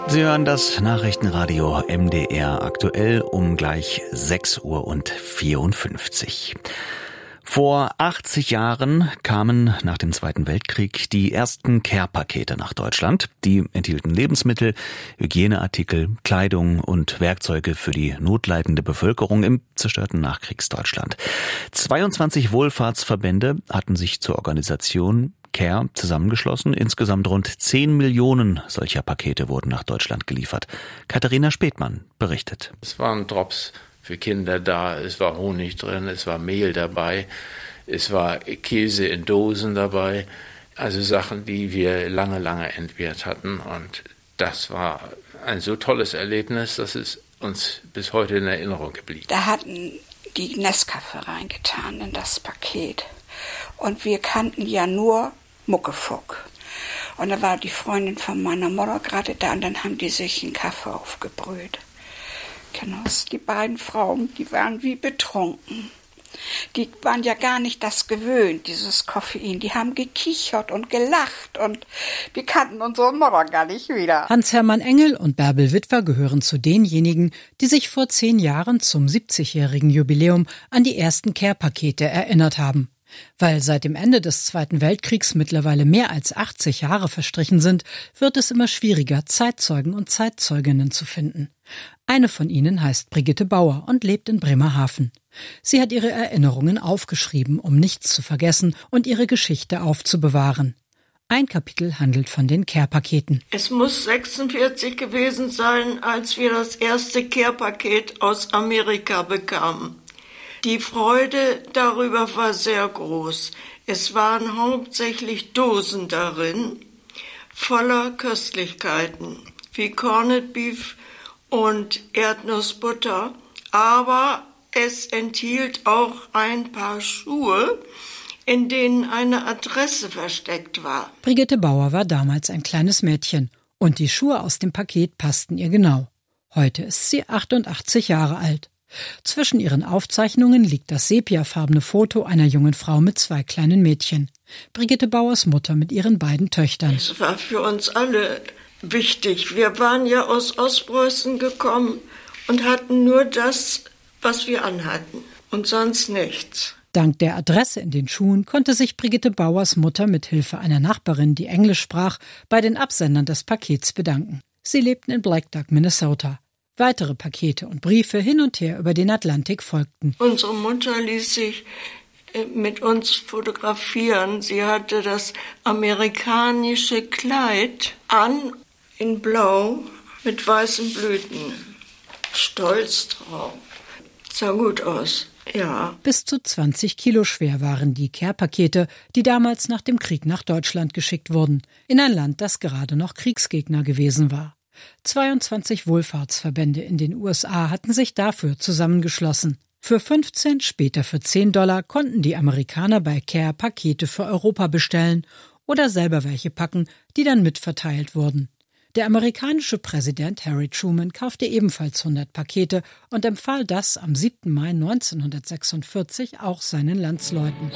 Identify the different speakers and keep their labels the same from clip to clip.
Speaker 1: Sie hören das Nachrichtenradio MDR aktuell um gleich 6:54 Uhr. Vor 80 Jahren kamen nach dem Zweiten Weltkrieg die ersten Care-Pakete nach Deutschland. Die enthielten Lebensmittel, Hygieneartikel, Kleidung und Werkzeuge für die notleidende Bevölkerung im zerstörten Nachkriegsdeutschland. 22 Wohlfahrtsverbände hatten sich zur Organisation Care zusammengeschlossen. Insgesamt rund 10 Millionen solcher Pakete wurden nach Deutschland geliefert. Katharina Späthmann berichtet.
Speaker 2: Es waren Drops für Kinder da, es war Honig drin, es war Mehl dabei, es war Käse in Dosen dabei. Also Sachen, die wir lange entbehrt hatten. Und das war ein so tolles Erlebnis, dass es uns bis heute in Erinnerung geblieben.
Speaker 3: Da hatten die Nescafé reingetan in das Paket. Und wir kannten ja nur Muckefuck. Und da war die Freundin von meiner Mutter gerade da und dann haben die sich einen Kaffee aufgebrüht. Genau, die beiden Frauen, die waren wie betrunken. Die waren ja gar nicht das gewöhnt, dieses Koffein. Die haben gekichert und gelacht und wir kannten unsere Mutter gar nicht wieder.
Speaker 4: Hans-Hermann Engel und Bärbel Witwer gehören zu denjenigen, die sich vor 10 Jahren zum 70-jährigen Jubiläum an die ersten Care-Pakete erinnert haben. Weil seit dem Ende des Zweiten Weltkriegs mittlerweile mehr als 80 Jahre verstrichen sind, wird es immer schwieriger, Zeitzeugen und Zeitzeuginnen zu finden. Eine von ihnen heißt Brigitte Bauer und lebt in Bremerhaven. Sie hat ihre Erinnerungen aufgeschrieben, um nichts zu vergessen und ihre Geschichte aufzubewahren. Ein Kapitel handelt von den Care-Paketen.
Speaker 5: Es muss 46 gewesen sein, als wir das erste Care-Paket aus Amerika bekamen. Die Freude darüber war sehr groß. Es waren hauptsächlich Dosen darin, voller Köstlichkeiten, wie Corned Beef und Erdnussbutter. Aber es enthielt auch ein paar Schuhe, in denen eine Adresse versteckt war.
Speaker 4: Brigitte Bauer war damals ein kleines Mädchen und die Schuhe aus dem Paket passten ihr genau. Heute ist sie 88 Jahre alt. Zwischen ihren Aufzeichnungen liegt das sepiafarbene Foto einer jungen Frau mit 2 kleinen Mädchen. Brigitte Bauers Mutter mit ihren beiden Töchtern.
Speaker 5: Es war für uns alle wichtig. Wir waren ja aus Ostpreußen gekommen und hatten nur das, was wir anhatten und sonst nichts.
Speaker 4: Dank der Adresse in den Schuhen konnte sich Brigitte Bauers Mutter mit Hilfe einer Nachbarin, die Englisch sprach, bei den Absendern des Pakets bedanken. Sie lebten in Black Duck, Minnesota. Weitere Pakete und Briefe hin und her über den Atlantik folgten.
Speaker 5: Unsere Mutter ließ sich mit uns fotografieren. Sie hatte das amerikanische Kleid an, in Blau, mit weißen Blüten. Stolz drauf. Sah gut aus, ja.
Speaker 4: Bis zu 20 Kilo schwer waren die Care-Pakete, die damals nach dem Krieg nach Deutschland geschickt wurden, in ein Land, das gerade noch Kriegsgegner gewesen war. 22 Wohlfahrtsverbände in den USA hatten sich dafür zusammengeschlossen. Für 15, später für $10 konnten die Amerikaner bei Care Pakete für Europa bestellen oder selber welche packen, die dann mitverteilt wurden. Der amerikanische Präsident Harry Truman kaufte ebenfalls 100 Pakete und empfahl das am 7. Mai 1946 auch seinen Landsleuten.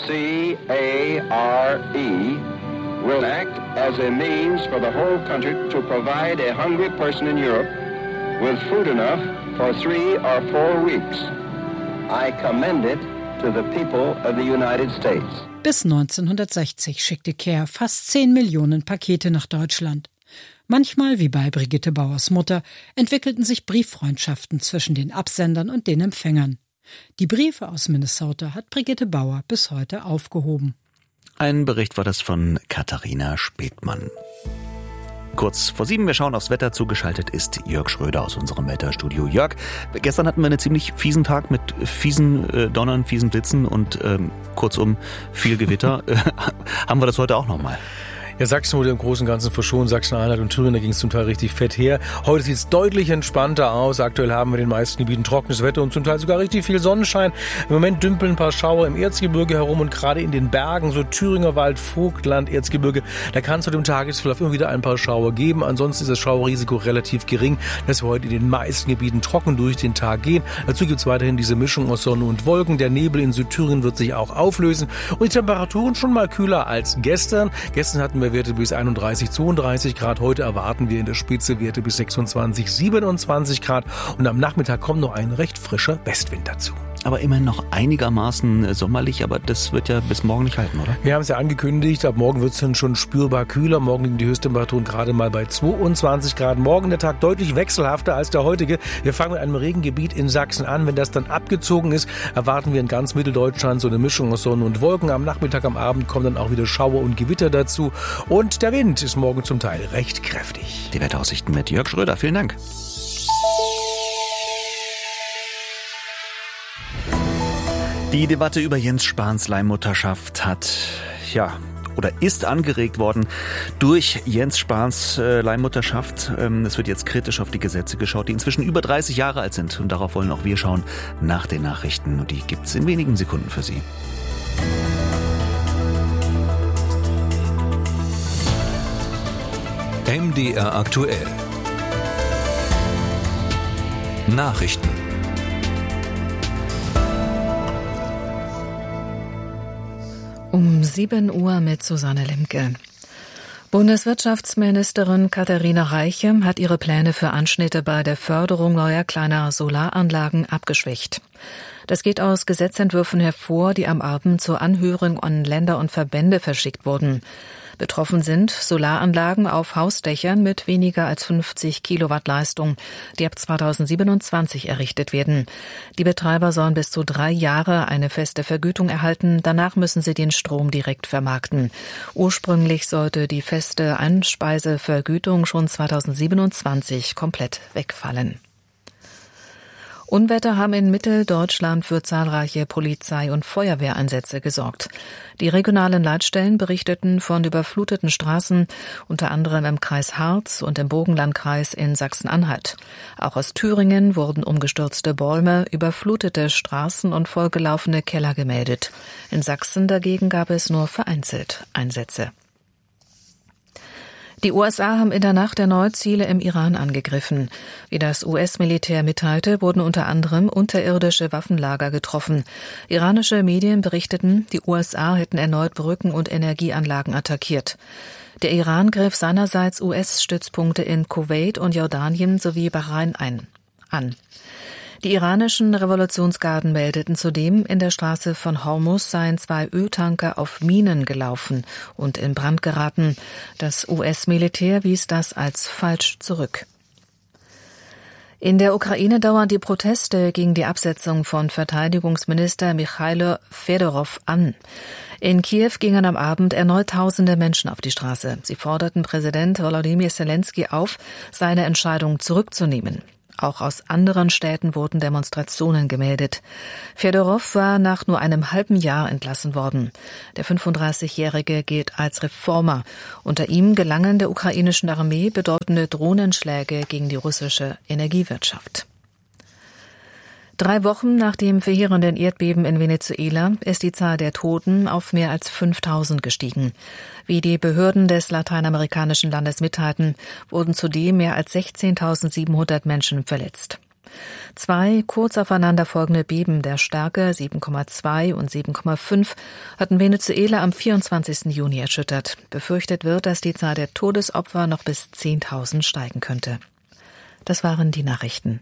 Speaker 6: C-A-R-E will act as a means for the whole country to provide a hungry person in Europe with food enough for 3 or 4 weeks. I commend it to the people of the United States.
Speaker 4: Bis 1960 schickte Care fast 10 Millionen Pakete nach Deutschland. Manchmal, wie bei Brigitte Bauers Mutter, entwickelten sich Brieffreundschaften zwischen den Absendern und den Empfängern. Die Briefe aus Minnesota hat Brigitte Bauer bis heute aufgehoben.
Speaker 1: Ein Bericht war das von Katharina Späthmann. Kurz vor 7, wir schauen aufs Wetter, zugeschaltet ist Jörg Schröder aus unserem Wetterstudio. Jörg, gestern hatten wir einen ziemlich fiesen Tag mit fiesen Donnern, fiesen Blitzen und kurzum viel Gewitter. Haben wir das heute auch nochmal?
Speaker 7: Ja, Sachsen wurde im Großen und Ganzen verschont. Sachsen-Anhalt und Thüringen, da ging es zum Teil richtig fett her. Heute sieht es deutlich entspannter aus. Aktuell haben wir in den meisten Gebieten trockenes Wetter und zum Teil sogar richtig viel Sonnenschein. Im Moment dümpeln ein paar Schauer im Erzgebirge herum und gerade in den Bergen, so Thüringer Wald, Vogtland, Erzgebirge, da kann es heute im Tagesverlauf immer wieder ein paar Schauer geben. Ansonsten ist das Schauerrisiko relativ gering, dass wir heute in den meisten Gebieten trocken durch den Tag gehen. Dazu gibt es weiterhin diese Mischung aus Sonne und Wolken. Der Nebel in Südthüringen wird sich auch auflösen und die Temperaturen schon mal kühler als gestern. Gestern hatten wir wir Werte bis 31, 32 Grad. Heute erwarten wir in der Spitze Werte bis 26, 27 Grad. Und am Nachmittag kommt noch ein recht frischer Westwind dazu.
Speaker 1: Aber immerhin noch einigermaßen sommerlich, aber das wird ja bis morgen nicht halten, oder?
Speaker 7: Wir haben es ja angekündigt, ab morgen wird es dann schon spürbar kühler. Morgen liegen die Höchsttemperaturen gerade mal bei 22 Grad. Morgen der Tag deutlich wechselhafter als der heutige. Wir fangen mit einem Regengebiet in Sachsen an. Wenn das dann abgezogen ist, erwarten wir in ganz Mitteldeutschland so eine Mischung aus Sonne und Wolken. Am Nachmittag, am Abend kommen dann auch wieder Schauer und Gewitter dazu. Und der Wind ist morgen zum Teil recht kräftig.
Speaker 1: Die Wetteraussichten mit Jörg Schröder. Vielen Dank. Die Debatte über Jens Spahns Leihmutterschaft ist angeregt worden durch Jens Spahns Leihmutterschaft. Es wird jetzt kritisch auf die Gesetze geschaut, die inzwischen über 30 Jahre alt sind. Und darauf wollen auch wir schauen nach den Nachrichten. Und die gibt's in wenigen Sekunden für Sie.
Speaker 8: MDR aktuell. Nachrichten.
Speaker 9: Um 7 Uhr mit Susanne Limke. Bundeswirtschaftsministerin Katharina Reiche hat ihre Pläne für Anschnitte bei der Förderung neuer kleiner Solaranlagen abgeschwächt. Das geht aus Gesetzentwürfen hervor, die am Abend zur Anhörung an Länder und Verbände verschickt wurden. Betroffen sind Solaranlagen auf Hausdächern mit weniger als 50 Kilowatt Leistung, die ab 2027 errichtet werden. Die Betreiber sollen bis zu 3 Jahre eine feste Vergütung erhalten. Danach müssen sie den Strom direkt vermarkten. Ursprünglich sollte die feste Einspeisevergütung schon 2027 komplett wegfallen. Unwetter haben in Mitteldeutschland für zahlreiche Polizei- und Feuerwehreinsätze gesorgt. Die regionalen Leitstellen berichteten von überfluteten Straßen, unter anderem im Kreis Harz und im Burgenlandkreis in Sachsen-Anhalt. Auch aus Thüringen wurden umgestürzte Bäume, überflutete Straßen und vollgelaufene Keller gemeldet. In Sachsen dagegen gab es nur vereinzelt Einsätze. Die USA haben in der Nacht erneut Ziele im Iran angegriffen. Wie das US-Militär mitteilte, wurden unter anderem unterirdische Waffenlager getroffen. Iranische Medien berichteten, die USA hätten erneut Brücken und Energieanlagen attackiert. Der Iran griff seinerseits US-Stützpunkte in Kuwait und Jordanien sowie Bahrain an. Die iranischen Revolutionsgarden meldeten zudem, in der Straße von Hormuz seien 2 Öltanker auf Minen gelaufen und in Brand geraten. Das US-Militär wies das als falsch zurück. In der Ukraine dauern die Proteste gegen die Absetzung von Verteidigungsminister Michailo Fedorov an. In Kiew gingen am Abend erneut tausende Menschen auf die Straße. Sie forderten Präsident Volodymyr Zelensky auf, seine Entscheidung zurückzunehmen. Auch aus anderen Städten wurden Demonstrationen gemeldet. Fedorov war nach nur einem halben Jahr entlassen worden. Der 35-Jährige gilt als Reformer. Unter ihm gelangen der ukrainischen Armee bedeutende Drohnenschläge gegen die russische Energiewirtschaft. 3 Wochen nach dem verheerenden Erdbeben in Venezuela ist die Zahl der Toten auf mehr als 5.000 gestiegen. Wie die Behörden des lateinamerikanischen Landes mitteilten, wurden zudem mehr als 16.700 Menschen verletzt. 2 kurz aufeinander folgende Beben der Stärke 7,2 und 7,5 hatten Venezuela am 24. Juni erschüttert. Befürchtet wird, dass die Zahl der Todesopfer noch bis 10.000 steigen könnte. Das waren die Nachrichten.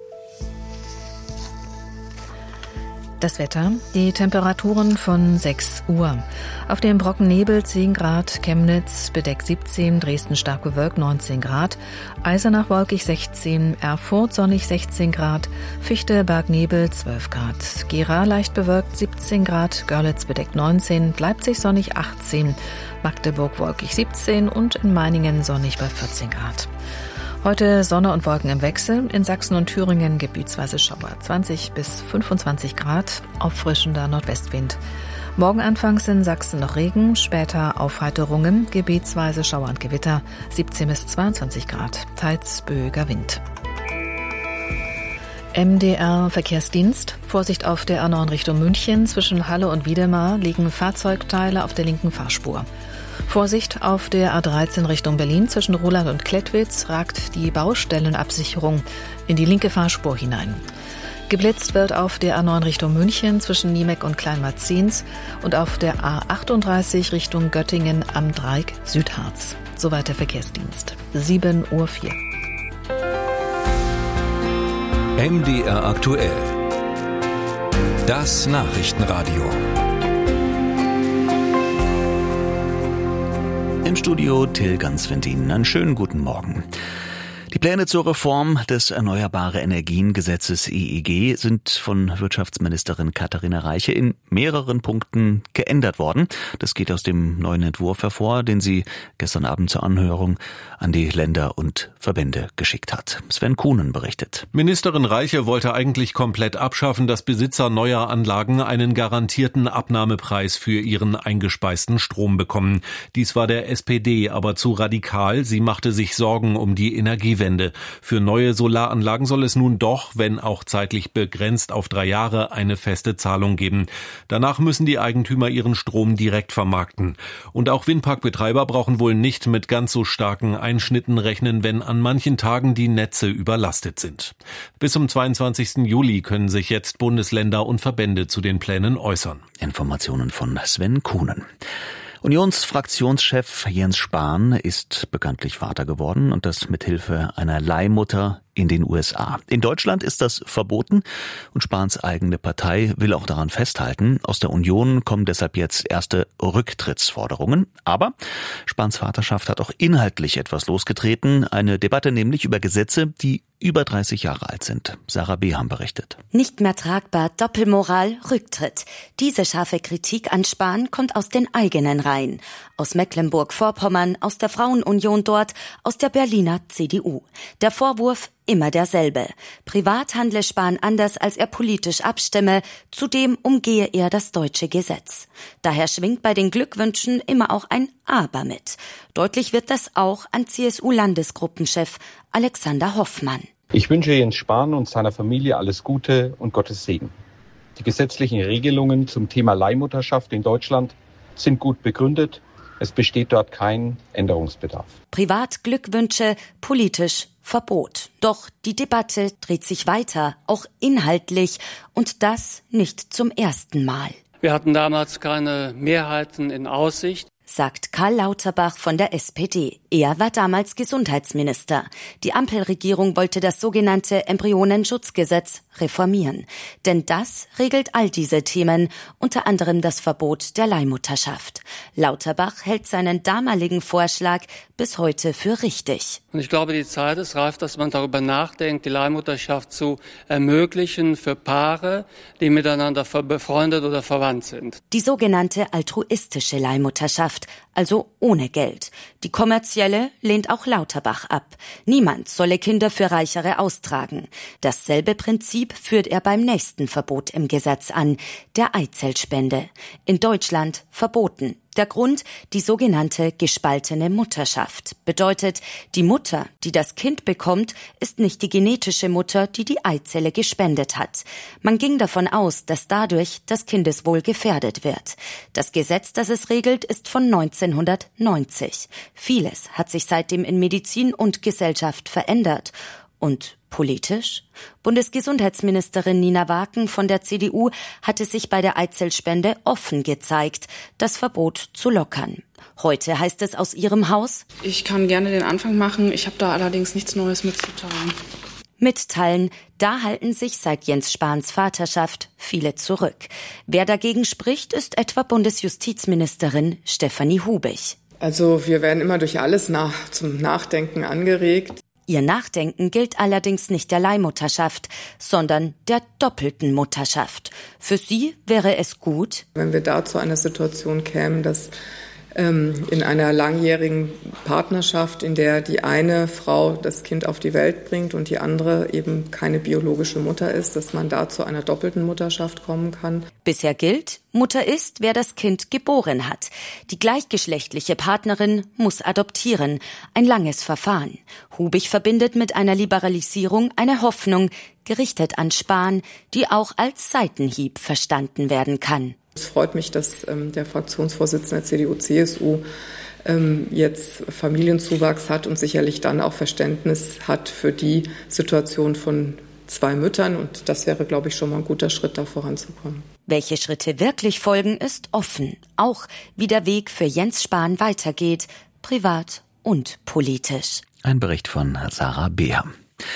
Speaker 9: Das Wetter, die Temperaturen von 6 Uhr. Auf dem Brockennebel 10 Grad, Chemnitz bedeckt 17, Dresden stark bewölkt 19 Grad, Eisenach wolkig 16, Erfurt sonnig 16 Grad, Fichte Bergnebel 12 Grad, Gera leicht bewölkt 17 Grad, Görlitz bedeckt 19, Leipzig sonnig 18, Magdeburg wolkig 17 und in Meiningen sonnig bei 14 Grad. Heute Sonne und Wolken im Wechsel, in Sachsen und Thüringen gebietsweise Schauer, 20 bis 25 Grad, auffrischender Nordwestwind. Morgen anfangs in Sachsen noch Regen, später Aufheiterungen, gebietsweise Schauer und Gewitter, 17 bis 22 Grad, teils böiger Wind. MDR Verkehrsdienst. Vorsicht auf der A9 Richtung München. Zwischen Halle und Wiedemar liegen Fahrzeugteile auf der linken Fahrspur. Vorsicht auf der A13 Richtung Berlin. Zwischen Roland und Klettwitz ragt die Baustellenabsicherung in die linke Fahrspur hinein. Geblitzt wird auf der A9 Richtung München zwischen Niemeck und Kleinmarzins und auf der A38 Richtung Göttingen am Dreieck Südharz. Soweit der Verkehrsdienst. 7:04 Uhr.
Speaker 8: MDR aktuell. Das Nachrichtenradio.
Speaker 1: Im Studio Till Ganswendin. Einen schönen guten Morgen. Die Pläne zur Reform des Erneuerbare-Energien-Gesetzes EEG sind von Wirtschaftsministerin Katharina Reiche in mehreren Punkten geändert worden. Das geht aus dem neuen Entwurf hervor, den sie gestern Abend zur Anhörung an die Länder und Verbände geschickt hat. Sven Kuhnen berichtet.
Speaker 10: Ministerin Reiche wollte eigentlich komplett abschaffen, dass Besitzer neuer Anlagen einen garantierten Abnahmepreis für ihren eingespeisten Strom bekommen. Dies war der SPD aber zu radikal. Sie machte sich Sorgen um die Energiewende. Für neue Solaranlagen soll es nun doch, wenn auch zeitlich begrenzt auf 3 Jahre, eine feste Zahlung geben. Danach müssen die Eigentümer ihren Strom direkt vermarkten. Und auch Windparkbetreiber brauchen wohl nicht mit ganz so starken Einschnitten rechnen, wenn an manchen Tagen die Netze überlastet sind. Bis zum 22. Juli können sich jetzt Bundesländer und Verbände zu den Plänen äußern.
Speaker 1: Informationen von Sven Kuhnen. Unionsfraktionschef Jens Spahn ist bekanntlich Vater geworden und das mithilfe einer Leihmutter in den USA. In Deutschland ist das verboten und Spahns eigene Partei will auch daran festhalten. Aus der Union kommen deshalb jetzt erste Rücktrittsforderungen. Aber Spahns Vaterschaft hat auch inhaltlich etwas losgetreten. Eine Debatte nämlich über Gesetze, die über 30 Jahre alt sind. Sarah Beham berichtet.
Speaker 11: Nicht mehr tragbar, Doppelmoral, Rücktritt. Diese scharfe Kritik an Spahn kommt aus den eigenen Reihen. Aus Mecklenburg-Vorpommern, aus der Frauenunion dort, aus der Berliner CDU. Der Vorwurf immer derselbe. Privat handle Spahn anders, als er politisch abstimme. Zudem umgehe er das deutsche Gesetz. Daher schwingt bei den Glückwünschen immer auch ein Aber mit. Deutlich wird das auch an CSU-Landesgruppenchef Alexander Hoffmann.
Speaker 12: Ich wünsche Jens Spahn und seiner Familie alles Gute und Gottes Segen. Die gesetzlichen Regelungen zum Thema Leihmutterschaft in Deutschland sind gut begründet. Es besteht dort kein Änderungsbedarf.
Speaker 11: Privat Glückwünsche, politisch Verbot. Doch die Debatte dreht sich weiter, auch inhaltlich, und das nicht zum ersten Mal.
Speaker 13: Wir hatten damals keine Mehrheiten in Aussicht,
Speaker 11: sagt Karl Lauterbach von der SPD. Er war damals Gesundheitsminister. Die Ampelregierung wollte das sogenannte Embryonenschutzgesetz reformieren. Denn das regelt all diese Themen, unter anderem das Verbot der Leihmutterschaft. Lauterbach hält seinen damaligen Vorschlag bis heute für richtig.
Speaker 13: Und ich glaube, die Zeit ist reif, dass man darüber nachdenkt, die Leihmutterschaft zu ermöglichen für Paare, die miteinander befreundet oder verwandt sind.
Speaker 11: Die sogenannte altruistische Leihmutterschaft, also ohne Geld. Die kommerzielle lehnt auch Lauterbach ab. Niemand solle Kinder für Reichere austragen. Dasselbe Prinzip führt er beim nächsten Verbot im Gesetz an, der Eizellspende. In Deutschland verboten. Der Grund, die sogenannte gespaltene Mutterschaft. Bedeutet, die Mutter, die das Kind bekommt, ist nicht die genetische Mutter, die die Eizelle gespendet hat. Man ging davon aus, dass dadurch das Kindeswohl gefährdet wird. Das Gesetz, das es regelt, ist von 1990. Vieles hat sich seitdem in Medizin und Gesellschaft verändert. Und politisch? Bundesgesundheitsministerin Nina Waken von der CDU hatte sich bei der Eizellspende offen gezeigt, das Verbot zu lockern. Heute heißt es aus ihrem Haus:
Speaker 14: Ich kann gerne den Anfang machen, ich habe da allerdings nichts Neues mitzuteilen.
Speaker 11: Mitteilen, da halten sich seit Jens Spahns Vaterschaft viele zurück. Wer dagegen spricht, ist etwa Bundesjustizministerin Stefanie Hubig.
Speaker 14: Also wir werden immer durch alles zum Nachdenken angeregt.
Speaker 11: Ihr Nachdenken gilt allerdings nicht der Leihmutterschaft, sondern der doppelten Mutterschaft. Für sie wäre es gut,
Speaker 14: wenn wir da zu einer Situation kämen, dass in einer langjährigen Partnerschaft, in der die eine Frau das Kind auf die Welt bringt und die andere eben keine biologische Mutter ist, dass man da zu einer doppelten Mutterschaft kommen kann.
Speaker 11: Bisher gilt, Mutter ist, wer das Kind geboren hat. Die gleichgeschlechtliche Partnerin muss adoptieren. Ein langes Verfahren. Hubig verbindet mit einer Liberalisierung eine Hoffnung, gerichtet an Spahn, die auch als Seitenhieb verstanden werden kann.
Speaker 14: Es freut mich, dass der Fraktionsvorsitzende CDU-CSU jetzt Familienzuwachs hat und sicherlich dann auch Verständnis hat für die Situation von 2 Müttern. Und das wäre, glaube ich, schon mal ein guter Schritt, da voranzukommen.
Speaker 11: Welche Schritte wirklich folgen, ist offen. Auch wie der Weg für Jens Spahn weitergeht, privat und politisch.
Speaker 1: Ein Bericht von Sarah Beer.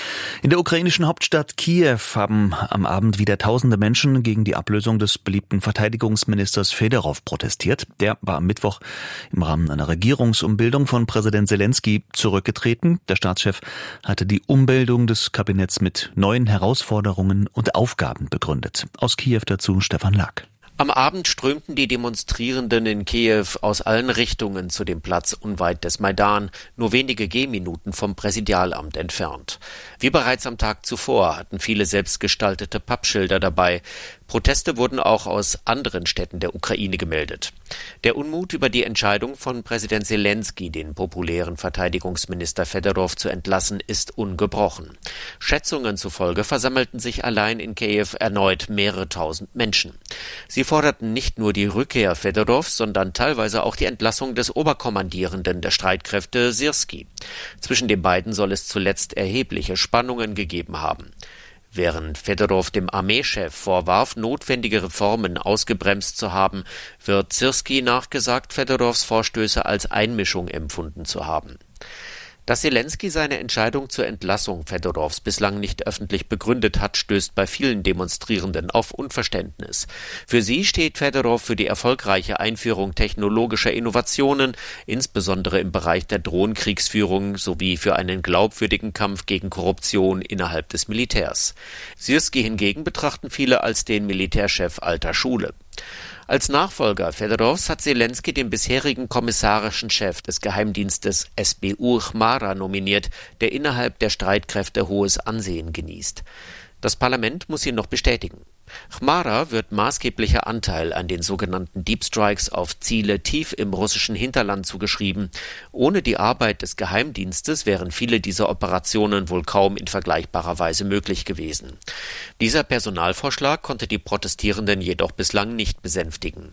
Speaker 1: In der ukrainischen Hauptstadt Kiew haben am Abend wieder tausende Menschen gegen die Ablösung des beliebten Verteidigungsministers Fedorov protestiert. Der war am Mittwoch im Rahmen einer Regierungsumbildung von Präsident Selenskyj zurückgetreten. Der Staatschef hatte die Umbildung des Kabinetts mit neuen Herausforderungen und Aufgaben begründet. Aus Kiew dazu Stefan Lack.
Speaker 15: Am Abend strömten die Demonstrierenden in Kiew aus allen Richtungen zu dem Platz unweit des Maidan, nur wenige Gehminuten vom Präsidialamt entfernt. Wie bereits am Tag zuvor hatten viele selbstgestaltete Pappschilder dabei. Proteste wurden auch aus anderen Städten der Ukraine gemeldet. Der Unmut über die Entscheidung von Präsident Selenskyj, den populären Verteidigungsminister Fedorov zu entlassen, ist ungebrochen. Schätzungen zufolge versammelten sich allein in Kiew erneut mehrere tausend Menschen. Sie forderten nicht nur die Rückkehr Fedorovs, sondern teilweise auch die Entlassung des Oberkommandierenden der Streitkräfte Syrskij. Zwischen den beiden soll es zuletzt erhebliche Spannungen gegeben haben. Während Fedorov dem Armeechef vorwarf, notwendige Reformen ausgebremst zu haben, wird Syrskij nachgesagt, Fedorovs Vorstöße als Einmischung empfunden zu haben. Dass Selenskyj seine Entscheidung zur Entlassung Fedorovs bislang nicht öffentlich begründet hat, stößt bei vielen Demonstrierenden auf Unverständnis. Für sie steht Fedorov für die erfolgreiche Einführung technologischer Innovationen, insbesondere im Bereich der Drohnenkriegsführung, sowie für einen glaubwürdigen Kampf gegen Korruption innerhalb des Militärs. Syrskij hingegen betrachten viele als den Militärchef alter Schule. Als Nachfolger Fedorovs hat Selenskyj den bisherigen kommissarischen Chef des Geheimdienstes SBU Chmara nominiert, der innerhalb der Streitkräfte hohes Ansehen genießt. Das Parlament muss ihn noch bestätigen. Chmara wird maßgeblicher Anteil an den sogenannten Deep Strikes auf Ziele tief im russischen Hinterland zugeschrieben. Ohne die Arbeit des Geheimdienstes wären viele dieser Operationen wohl kaum in vergleichbarer Weise möglich gewesen. Dieser Personalvorschlag konnte die Protestierenden jedoch bislang nicht besänftigen.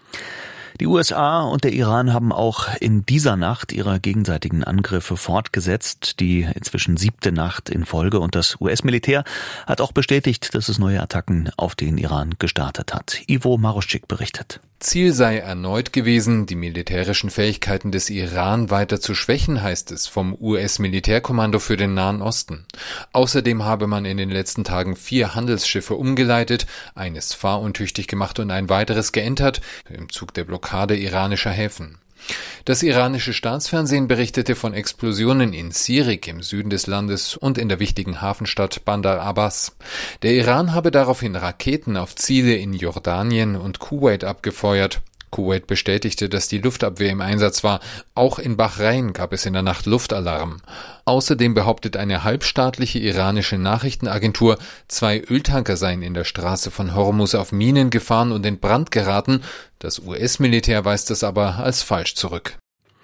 Speaker 1: Die USA und der Iran haben auch in dieser Nacht ihre gegenseitigen Angriffe fortgesetzt, die inzwischen 7. Nacht in Folge. Und das US-Militär hat auch bestätigt, dass es neue Attacken auf den Iran gestartet hat. Ivo Maruschik berichtet.
Speaker 16: Ziel sei erneut gewesen, die militärischen Fähigkeiten des Iran weiter zu schwächen, heißt es vom US-Militärkommando für den Nahen Osten. Außerdem habe man in den letzten Tagen 4 Handelsschiffe umgeleitet, eines fahruntüchtig gemacht und ein weiteres geentert, im Zug der Blockade iranischer Häfen. Das iranische Staatsfernsehen berichtete von Explosionen in Sirik im Süden des Landes und in der wichtigen Hafenstadt Bandar Abbas. Der Iran habe daraufhin Raketen auf Ziele in Jordanien und Kuwait abgefeuert. Kuwait bestätigte, dass die Luftabwehr im Einsatz war. Auch in Bahrain gab es in der Nacht Luftalarm. Außerdem behauptet eine halbstaatliche iranische Nachrichtenagentur, 2 Öltanker seien in der Straße von Hormuz auf Minen gefahren und in Brand geraten. Das US-Militär weist das aber als falsch zurück.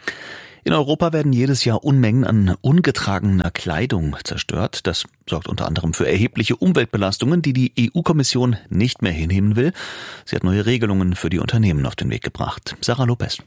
Speaker 1: In Europa werden jedes Jahr Unmengen an ungetragener Kleidung zerstört. Das sorgt unter anderem für erhebliche Umweltbelastungen, die die EU-Kommission nicht mehr hinnehmen will. Sie hat neue Regelungen für die Unternehmen auf den Weg gebracht. Sarah Lopez.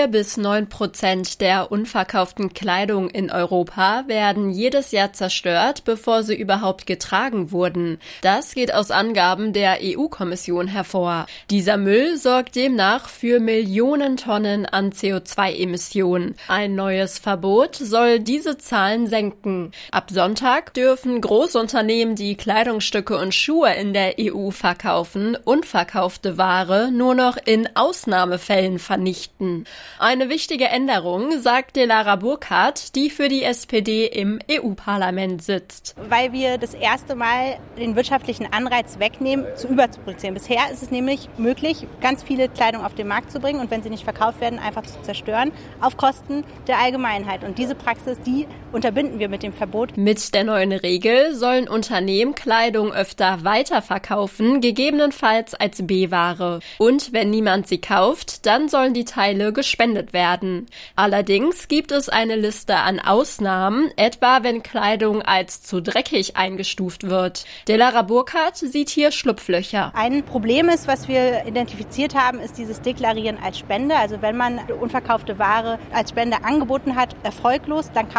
Speaker 17: 4-9% der unverkauften Kleidung in Europa werden jedes Jahr zerstört, bevor sie überhaupt getragen wurden. Das geht aus Angaben der EU-Kommission hervor. Dieser Müll sorgt demnach für Millionen Tonnen an CO2-Emissionen. Ein neues Verbot soll diese Zahlen senken. Ab Sonntag dürfen Großunternehmen, die Kleidungsstücke und Schuhe in der EU verkaufen, unverkaufte Ware nur noch in Ausnahmefällen vernichten. Eine wichtige Änderung, sagt Delara Burkhardt, die für die SPD im EU-Parlament sitzt.
Speaker 18: Weil wir das erste Mal den wirtschaftlichen Anreiz wegnehmen, zu überzuproduzieren. Bisher ist es nämlich möglich, ganz viele Kleidung auf den Markt zu bringen und wenn sie nicht verkauft werden, einfach zu zerstören, auf Kosten der Allgemeinheit. Und diese Praxis, die unterbinden wir mit dem Verbot.
Speaker 17: Mit der neuen Regel sollen Unternehmen Kleidung öfter weiterverkaufen, gegebenenfalls als B-Ware. Und wenn niemand sie kauft, dann sollen die Teile gespendet werden. Allerdings gibt es eine Liste an Ausnahmen, etwa wenn Kleidung als zu dreckig eingestuft wird. Delara Burkhardt sieht hier Schlupflöcher.
Speaker 18: Ein Problem ist, was wir identifiziert haben, ist dieses Deklarieren als Spende. Also wenn man unverkaufte Ware als Spende angeboten hat, erfolglos, dann kann man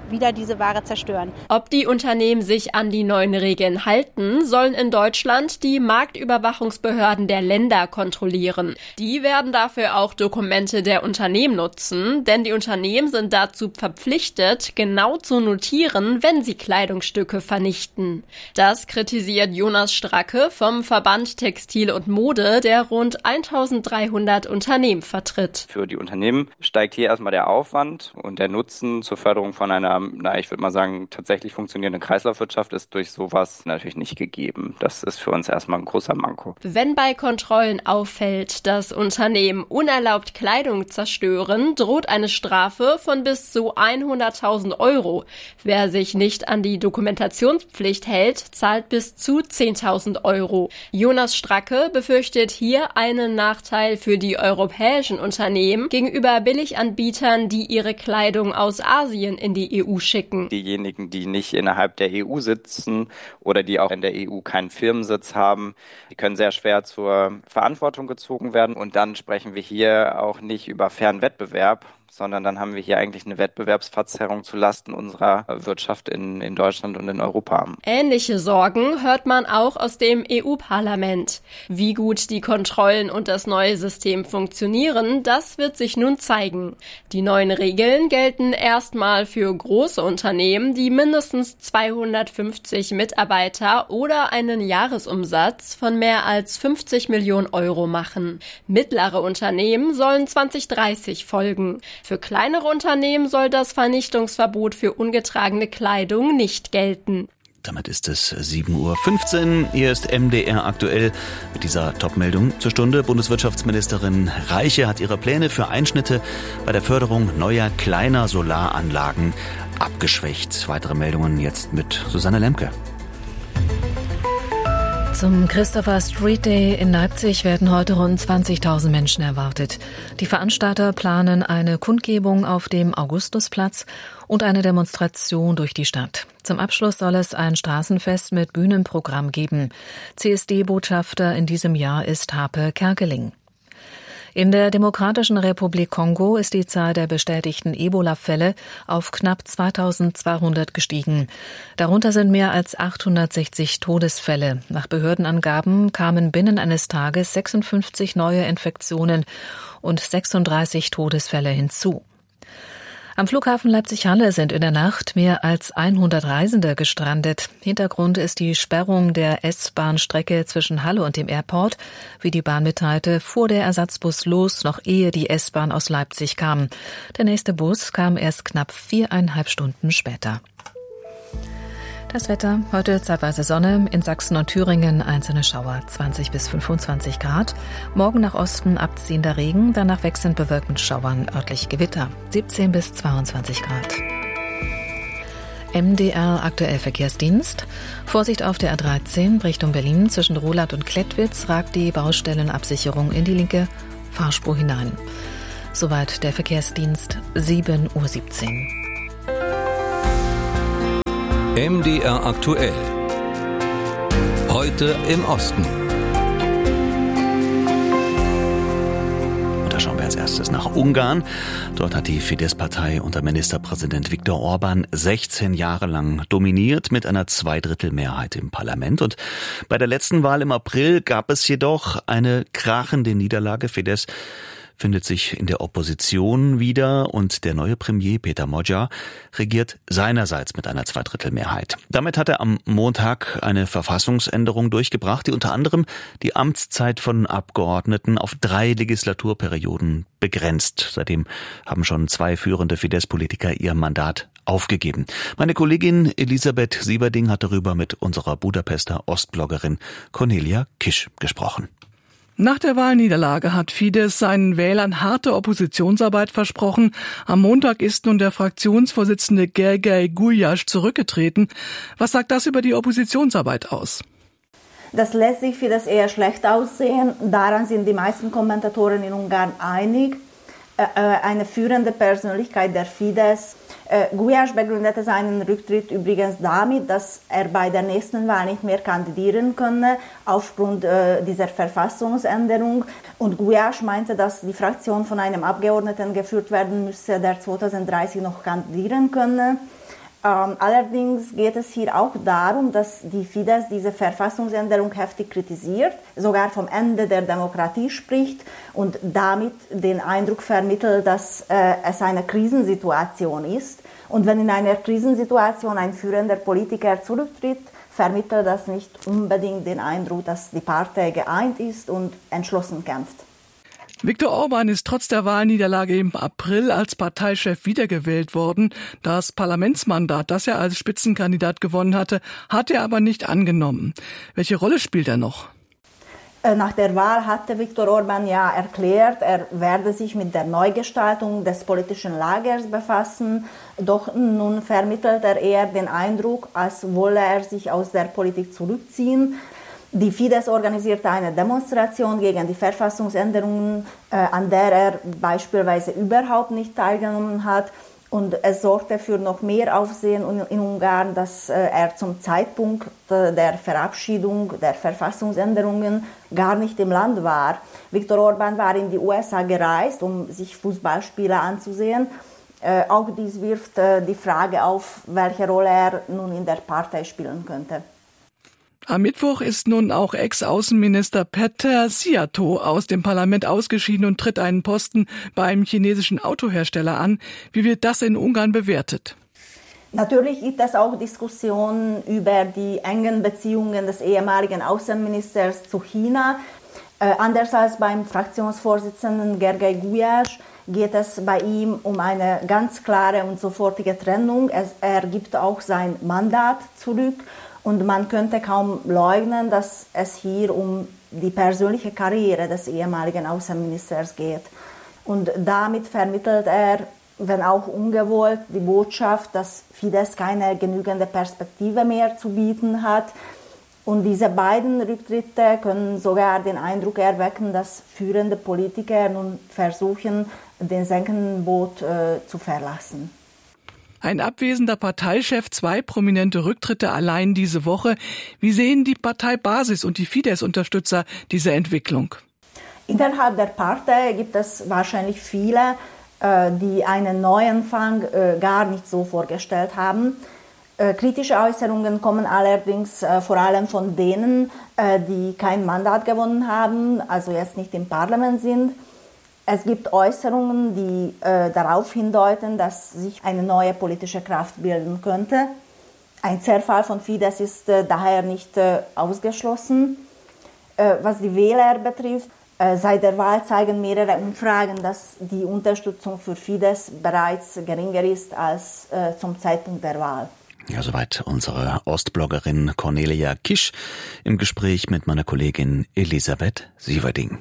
Speaker 18: wieder diese Ware zerstören.
Speaker 17: Ob die Unternehmen sich an die neuen Regeln halten, sollen in Deutschland die Marktüberwachungsbehörden der Länder kontrollieren. Die werden dafür auch Dokumente der Unternehmen nutzen, denn die Unternehmen sind dazu verpflichtet, genau zu notieren, wenn sie Kleidungsstücke vernichten. Das kritisiert Jonas Stracke vom Verband Textil und Mode, der rund 1300 Unternehmen vertritt.
Speaker 19: Für die Unternehmen steigt hier erstmal der Aufwand und der Nutzen zur Förderung von einer, ich würde mal sagen, tatsächlich funktionierenden Kreislaufwirtschaft ist durch sowas natürlich nicht gegeben. Das ist für uns erstmal ein großer Manko.
Speaker 17: Wenn bei Kontrollen auffällt, dass Unternehmen unerlaubt Kleidung zerstören, droht eine Strafe von bis zu 100.000 €. Wer sich nicht an die Dokumentationspflicht hält, zahlt bis zu 10.000 €. Jonas Stracke befürchtet hier einen Nachteil für die europäischen Unternehmen gegenüber Billiganbietern, die ihre Kleidung aus Asien in die EU schicken.
Speaker 19: Diejenigen, die nicht innerhalb der EU sitzen oder die auch in der EU keinen Firmensitz haben, die können sehr schwer zur Verantwortung gezogen werden. Und dann sprechen wir hier auch nicht über fairen Wettbewerb, sondern dann haben wir hier eigentlich eine Wettbewerbsverzerrung zulasten unserer Wirtschaft in Deutschland und in Europa.
Speaker 17: Ähnliche Sorgen hört man auch aus dem EU-Parlament. Wie gut die Kontrollen und das neue System funktionieren, das wird sich nun zeigen. Die neuen Regeln gelten erstmal für große Unternehmen, die mindestens 250 Mitarbeiter oder einen Jahresumsatz von mehr als 50 Millionen € machen. Mittlere Unternehmen sollen 2030 folgen. Für kleinere Unternehmen soll das Vernichtungsverbot für ungetragene Kleidung nicht gelten.
Speaker 1: Damit ist es 7:15 Uhr. Hier ist MDR aktuell mit dieser Top-Meldung zur Stunde. Bundeswirtschaftsministerin Reiche hat ihre Pläne für Einschnitte bei der Förderung neuer kleiner Solaranlagen abgeschwächt. Weitere Meldungen jetzt mit Susanne Lemke.
Speaker 9: Zum Christopher Street Day in Leipzig werden heute rund 20.000 Menschen erwartet. Die Veranstalter planen eine Kundgebung auf dem Augustusplatz und eine Demonstration durch die Stadt. Zum Abschluss soll es ein Straßenfest mit Bühnenprogramm geben. CSD-Botschafter in diesem Jahr ist Harpe Kerkeling. In der Demokratischen Republik Kongo ist die Zahl der bestätigten Ebola-Fälle auf knapp 2.200 gestiegen. Darunter sind mehr als 860 Todesfälle. Nach Behördenangaben kamen binnen eines Tages 56 neue Infektionen und 36 Todesfälle hinzu. Am Flughafen Leipzig-Halle sind in der Nacht mehr als 100 Reisende gestrandet. Hintergrund ist die Sperrung der S-Bahn-Strecke zwischen Halle und dem Airport. Wie die Bahn mitteilte, fuhr der Ersatzbus los, noch ehe die S-Bahn aus Leipzig kam. Der nächste Bus kam erst knapp 4,5 Stunden später. Das Wetter, heute zeitweise Sonne, in Sachsen und Thüringen einzelne Schauer, 20 bis 25 Grad. Morgen nach Osten abziehender Regen, danach wechselnd bewölkt mit Schauern, örtlich Gewitter, 17 bis 22 Grad. MDR aktuell Verkehrsdienst. Vorsicht auf der A13 Richtung Berlin zwischen Roland und Klettwitz ragt die Baustellenabsicherung in die linke Fahrspur hinein. Soweit der Verkehrsdienst, 7:17 Uhr.
Speaker 8: MDR aktuell. Heute im Osten.
Speaker 1: Und da schauen wir als erstes nach Ungarn. Dort hat die Fidesz-Partei unter Ministerpräsident Viktor Orban 16 Jahre lang dominiert mit einer Zweidrittelmehrheit im Parlament. Und bei der letzten Wahl im April gab es jedoch eine krachende Niederlage. Fidesz findet sich in der Opposition wieder und der neue Premier Péter Magyar regiert seinerseits mit einer Zweidrittelmehrheit. Damit hat er am Montag eine Verfassungsänderung durchgebracht, die unter anderem die Amtszeit von Abgeordneten auf 3 Legislaturperioden begrenzt. Seitdem haben schon 2 führende Fidesz-Politiker ihr Mandat aufgegeben. Meine Kollegin Elisabeth Sieberding hat darüber mit unserer Budapester Ostbloggerin Cornelia Kisch gesprochen.
Speaker 20: Nach der Wahlniederlage hat Fidesz seinen Wählern harte Oppositionsarbeit versprochen. Am Montag ist nun der Fraktionsvorsitzende Gergely Gulyás zurückgetreten. Was sagt das über die Oppositionsarbeit aus?
Speaker 21: Das lässt sich für das eher schlecht aussehen. Daran sind die meisten Kommentatoren in Ungarn einig. Eine führende Persönlichkeit der Fidesz. Gulyás begründete seinen Rücktritt übrigens damit, dass er bei der nächsten Wahl nicht mehr kandidieren könne, aufgrund dieser Verfassungsänderung. Und Gulyás meinte, dass die Fraktion von einem Abgeordneten geführt werden müsse, der 2030 noch kandidieren könne. Allerdings geht es hier auch darum, dass die Fidesz diese Verfassungsänderung heftig kritisiert, sogar vom Ende der Demokratie spricht und damit den Eindruck vermittelt, dass es eine Krisensituation ist. Und wenn in einer Krisensituation ein führender Politiker zurücktritt, vermittelt das nicht unbedingt den Eindruck, dass die Partei geeint ist und entschlossen kämpft.
Speaker 20: Viktor Orban ist trotz der Wahlniederlage im April als Parteichef wiedergewählt worden. Das Parlamentsmandat, das er als Spitzenkandidat gewonnen hatte, hat er aber nicht angenommen. Welche Rolle spielt er noch?
Speaker 21: Nach der Wahl hatte Viktor Orban ja erklärt, er werde sich mit der Neugestaltung des politischen Lagers befassen. Doch nun vermittelt er eher den Eindruck, als wolle er sich aus der Politik zurückziehen. Die Fidesz organisierte eine Demonstration gegen die Verfassungsänderungen, an der er beispielsweise überhaupt nicht teilgenommen hat. Und es sorgte für noch mehr Aufsehen in Ungarn, dass er zum Zeitpunkt der Verabschiedung der Verfassungsänderungen gar nicht im Land war. Viktor Orban war in die USA gereist, um sich Fußballspiele anzusehen. Auch dies wirft die Frage auf, welche Rolle er nun in der Partei spielen könnte.
Speaker 20: Am Mittwoch ist nun auch Ex-Außenminister Peter Szijjártó aus dem Parlament ausgeschieden und tritt einen Posten bei einem chinesischen Autohersteller an. Wie wird das in Ungarn bewertet?
Speaker 21: Natürlich gibt es auch Diskussionen über die engen Beziehungen des ehemaligen Außenministers zu China. Anders als beim Fraktionsvorsitzenden Gergely Gulyás geht es bei ihm um eine ganz klare und sofortige Trennung. Er gibt auch sein Mandat zurück. Und man könnte kaum leugnen, dass es hier um die persönliche Karriere des ehemaligen Außenministers geht. Und damit vermittelt er, wenn auch ungewollt, die Botschaft, dass Fidesz keine genügende Perspektive mehr zu bieten hat. Und diese beiden Rücktritte können sogar den Eindruck erwecken, dass führende Politiker nun versuchen, den sinkenden Boot zu verlassen.
Speaker 20: Ein abwesender Parteichef, 2 prominente Rücktritte allein diese Woche. Wie sehen die Parteibasis und die Fidesz-Unterstützer diese Entwicklung?
Speaker 21: Innerhalb der Partei gibt es wahrscheinlich viele, die einen Neuanfang gar nicht so vorgestellt haben. Kritische Äußerungen kommen allerdings vor allem von denen, die kein Mandat gewonnen haben, also jetzt nicht im Parlament sind. Es gibt Äußerungen, die darauf hindeuten, dass sich eine neue politische Kraft bilden könnte. Ein Zerfall von Fidesz ist daher nicht ausgeschlossen. Was die Wähler betrifft, seit der Wahl zeigen mehrere Umfragen, dass die Unterstützung für Fidesz bereits geringer ist als zum Zeitpunkt der Wahl.
Speaker 1: Ja, soweit unsere Ostbloggerin Cornelia Kisch im Gespräch mit meiner Kollegin Elisabeth Sieverding.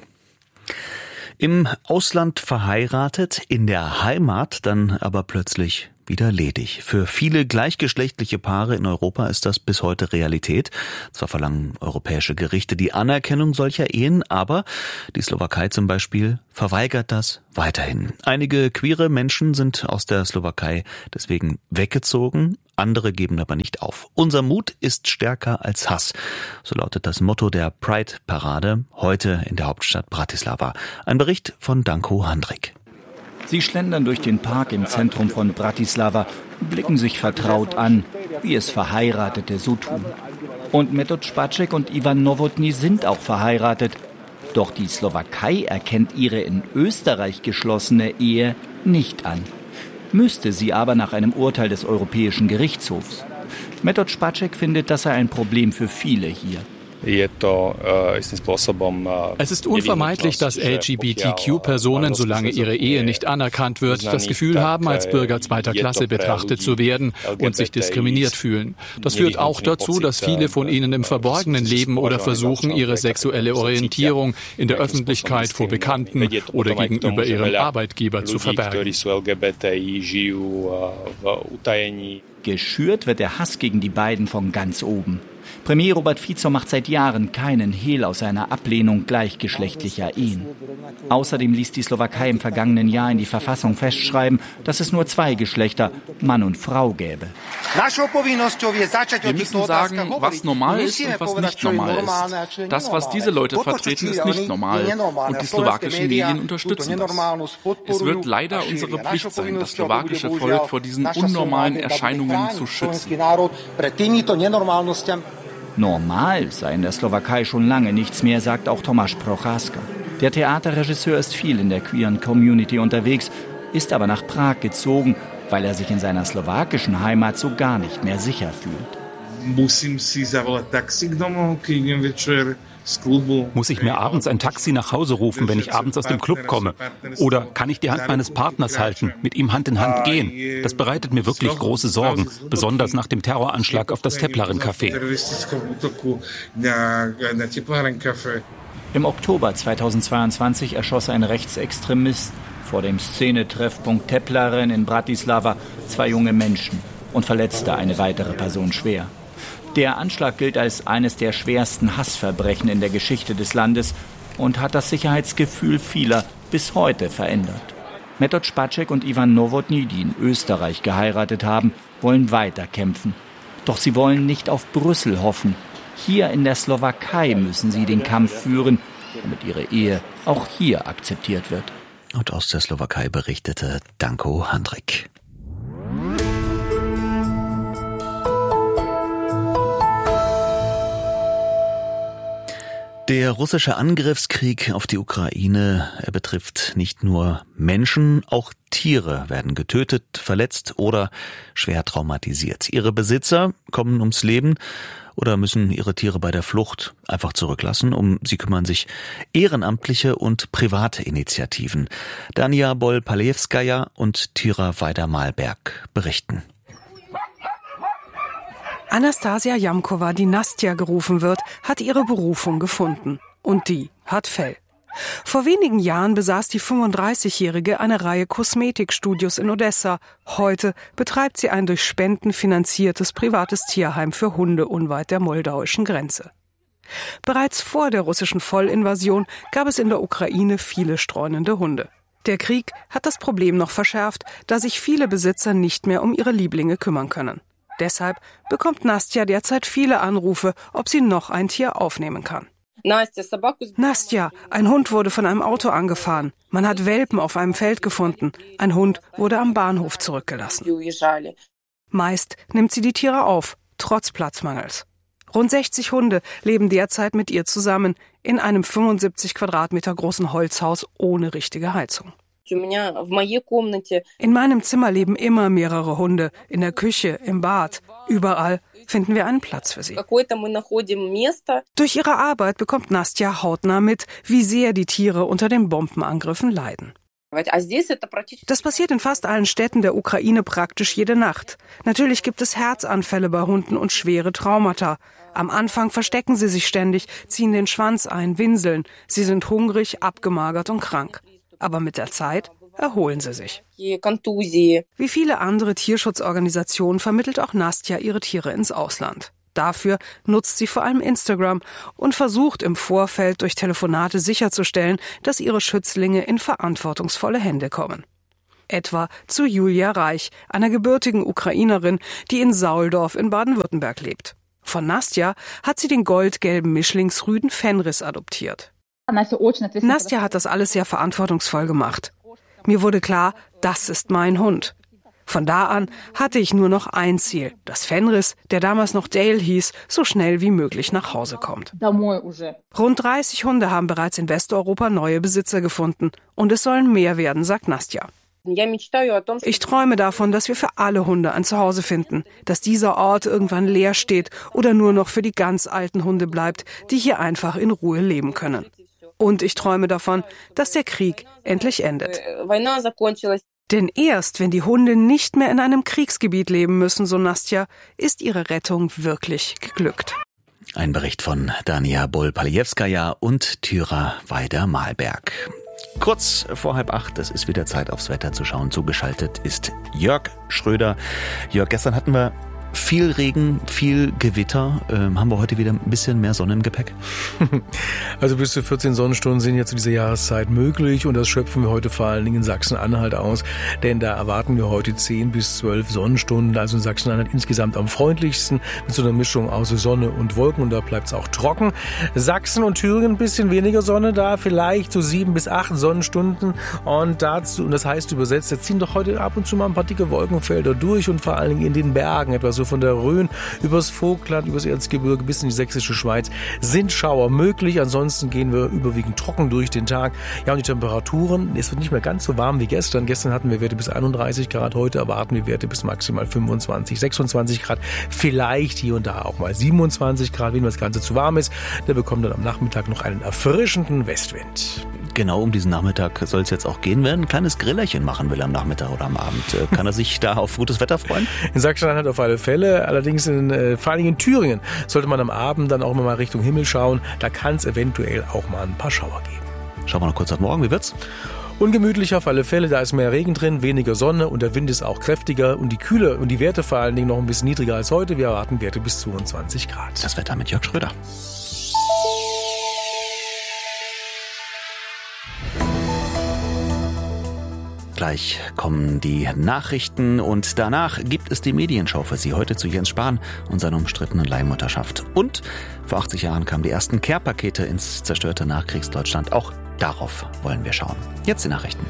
Speaker 1: Im Ausland verheiratet, in der Heimat dann aber plötzlich wieder ledig. Für viele gleichgeschlechtliche Paare in Europa ist das bis heute Realität. Zwar verlangen europäische Gerichte die Anerkennung solcher Ehen, aber die Slowakei zum Beispiel verweigert das weiterhin. Einige queere Menschen sind aus der Slowakei deswegen weggezogen, andere geben aber nicht auf. Unser Mut ist stärker als Hass. So lautet das Motto der Pride-Parade heute in der Hauptstadt Bratislava. Ein Bericht von Danko Handrik.
Speaker 2: Sie schlendern durch den Park im Zentrum von Bratislava, blicken sich vertraut an, wie es Verheiratete so tun. Und Metod Spacek und Ivan Novotny sind auch verheiratet. Doch die Slowakei erkennt ihre in Österreich geschlossene Ehe nicht an. Müsste sie aber nach einem Urteil des Europäischen Gerichtshofs. Metod Spacek findet, das sei ein Problem für viele hier.
Speaker 22: Es ist unvermeidlich, dass LGBTQ-Personen, solange ihre Ehe nicht anerkannt wird, das Gefühl haben, als Bürger zweiter Klasse betrachtet zu werden und sich diskriminiert fühlen. Das führt auch dazu, dass viele von ihnen im Verborgenen leben oder versuchen, ihre sexuelle Orientierung in der Öffentlichkeit vor Bekannten oder gegenüber ihrem Arbeitgeber zu verbergen.
Speaker 2: Geschürt wird der Hass gegen die beiden von ganz oben. Premier Robert Fico macht seit Jahren keinen Hehl aus seiner Ablehnung gleichgeschlechtlicher Ehen. Außerdem ließ die Slowakei im vergangenen Jahr in die Verfassung festschreiben, dass es nur 2 Geschlechter, Mann und Frau, gäbe.
Speaker 3: Wir müssen sagen, was normal ist und was nicht normal ist. Das, was diese Leute vertreten, ist nicht normal. Und die slowakischen Medien unterstützen das. Es wird leider unsere Pflicht sein, das slowakische Volk vor diesen unnormalen Erscheinungen zu schützen.
Speaker 2: Normal sei in der Slowakei schon lange nichts mehr, sagt auch Tomáš Procházka. Der Theaterregisseur ist viel in der queeren Community unterwegs, ist aber nach Prag gezogen, weil er sich in seiner slowakischen Heimat so gar nicht mehr sicher fühlt.
Speaker 5: Muss ich mir abends ein Taxi nach Hause rufen, wenn ich abends aus dem Club komme? Oder kann ich die Hand meines Partners halten, mit ihm Hand in Hand gehen? Das bereitet mir wirklich große Sorgen, besonders nach dem Terroranschlag auf das Teplaren-Café.
Speaker 2: Im Oktober 2022 erschoss ein Rechtsextremist vor dem Szenetreffpunkt Teplaren in Bratislava 2 junge Menschen und verletzte eine weitere Person schwer. Der Anschlag gilt als eines der schwersten Hassverbrechen in der Geschichte des Landes und hat das Sicherheitsgefühl vieler bis heute verändert. Metod Spacek und Ivan Novotny, die in Österreich geheiratet haben, wollen weiter kämpfen. Doch sie wollen nicht auf Brüssel hoffen. Hier in der Slowakei müssen sie den Kampf führen, damit ihre Ehe auch hier akzeptiert wird.
Speaker 1: Und aus der Slowakei berichtete Danko Handrik. Der russische Angriffskrieg auf die Ukraine, er betrifft nicht nur Menschen, auch Tiere werden getötet, verletzt oder schwer traumatisiert. Ihre Besitzer kommen ums Leben oder müssen ihre Tiere bei der Flucht einfach zurücklassen. Um sie kümmern sich ehrenamtliche und private Initiativen. Dania Bol-Palewskaja und Tyra Weider-Malberg berichten.
Speaker 23: Anastasia Jamkova, die Nastja gerufen wird, hat ihre Berufung gefunden. Und die hat Fell. Vor wenigen Jahren besaß die 35-Jährige eine Reihe Kosmetikstudios in Odessa. Heute betreibt sie ein durch Spenden finanziertes privates Tierheim für Hunde unweit der moldauischen Grenze. Bereits vor der russischen Vollinvasion gab es in der Ukraine viele streunende Hunde. Der Krieg hat das Problem noch verschärft, da sich viele Besitzer nicht mehr um ihre Lieblinge kümmern können. Deshalb bekommt Nastja derzeit viele Anrufe, ob sie noch ein Tier aufnehmen kann. Nastja, ein Hund wurde von einem Auto angefahren. Man hat Welpen auf einem Feld gefunden. Ein Hund wurde am Bahnhof zurückgelassen. Meist nimmt sie die Tiere auf, trotz Platzmangels. Rund 60 Hunde leben derzeit mit ihr zusammen in einem 75 Quadratmeter großen Holzhaus ohne richtige Heizung. In meinem Zimmer leben immer mehrere Hunde, in der Küche, im Bad, überall finden wir einen Platz für sie. Durch ihre Arbeit bekommt Nastja hautnah mit, wie sehr die Tiere unter den Bombenangriffen leiden. Das passiert in fast allen Städten der Ukraine praktisch jede Nacht. Natürlich gibt es Herzanfälle bei Hunden und schwere Traumata. Am Anfang verstecken sie sich ständig, ziehen den Schwanz ein, winseln. Sie sind hungrig, abgemagert und krank. Aber mit der Zeit erholen sie sich. Wie viele andere Tierschutzorganisationen vermittelt auch Nastja ihre Tiere ins Ausland. Dafür nutzt sie vor allem Instagram und versucht im Vorfeld durch Telefonate sicherzustellen, dass ihre Schützlinge in verantwortungsvolle Hände kommen. Etwa zu Julia Reich, einer gebürtigen Ukrainerin, die in Sauldorf in Baden-Württemberg lebt. Von Nastja hat sie den goldgelben Mischlingsrüden Fenris adoptiert. Nastja hat das alles sehr verantwortungsvoll gemacht. Mir wurde klar, das ist mein Hund. Von da an hatte ich nur noch ein Ziel, dass Fenris, der damals noch Dale hieß, so schnell wie möglich nach Hause kommt. Rund 30 Hunde haben bereits in Westeuropa neue Besitzer gefunden. Und es sollen mehr werden, sagt Nastja. Ich träume davon, dass wir für alle Hunde ein Zuhause finden, dass dieser Ort irgendwann leer steht oder nur noch für die ganz alten Hunde bleibt, die hier einfach in Ruhe leben können. Und ich träume davon, dass der Krieg endlich endet. Denn erst wenn die Hunde nicht mehr in einem Kriegsgebiet leben müssen, so Nastja, ist ihre Rettung wirklich geglückt.
Speaker 1: Ein Bericht von Dania Bol-Palewskaja und Tyra Weider-Malberg. Kurz vor 7:30, es ist wieder Zeit, aufs Wetter zu schauen. Zugeschaltet ist Jörg Schröder. Jörg, gestern hatten wir viel Regen, viel Gewitter. Haben wir heute wieder ein bisschen mehr Sonne im Gepäck?
Speaker 4: Also bis zu 14 Sonnenstunden sind ja zu dieser Jahreszeit möglich und das schöpfen wir heute vor allen Dingen in Sachsen-Anhalt aus, denn da erwarten wir heute 10 bis 12 Sonnenstunden, also in Sachsen-Anhalt insgesamt am freundlichsten mit so einer Mischung aus Sonne und Wolken und da bleibt es auch trocken. Sachsen und Thüringen ein bisschen weniger Sonne da, vielleicht so 7 bis 8 Sonnenstunden und das heißt übersetzt, jetzt ziehen doch heute ab und zu mal ein paar dicke Wolkenfelder durch und vor allen Dingen in den Bergen, etwa so von der Rhön übers Vogtland, übers Erzgebirge bis in die sächsische Schweiz sind Schauer möglich. Ansonsten gehen wir überwiegend trocken durch den Tag. Ja, und die Temperaturen, es wird nicht mehr ganz so warm wie gestern. Gestern hatten wir Werte bis 31 Grad, heute erwarten wir Werte bis maximal 25, 26 Grad, vielleicht hier und da auch mal 27 Grad, wenn das Ganze zu warm ist. Der bekommt dann am Nachmittag noch einen erfrischenden Westwind.
Speaker 1: Genau um diesen Nachmittag soll es jetzt auch gehen. Wer ein kleines Grillerchen machen will am Nachmittag oder am Abend, kann er sich da auf gutes Wetter freuen?
Speaker 4: In Sachsen-Anhalt auf alle Fälle, allerdings vor allen Dingen in Thüringen sollte man am Abend dann auch mal Richtung Himmel schauen. Da kann es eventuell auch mal ein paar Schauer geben.
Speaker 1: Schauen wir noch kurz auf morgen, wie wird's?
Speaker 4: Ungemütlich auf alle Fälle, da ist mehr Regen drin, weniger Sonne und der Wind ist auch kräftiger und die Kühle und die Werte vor allen Dingen noch ein bisschen niedriger als heute. Wir erwarten Werte bis 22 Grad.
Speaker 1: Das Wetter mit Jörg Schröder. Gleich kommen die Nachrichten und danach gibt es die Medienschau für Sie. Heute zu Jens Spahn und seiner umstrittenen Leihmutterschaft. Und vor 80 Jahren kamen die ersten Care-Pakete ins zerstörte Nachkriegsdeutschland. Auch darauf wollen wir schauen. Jetzt die Nachrichten.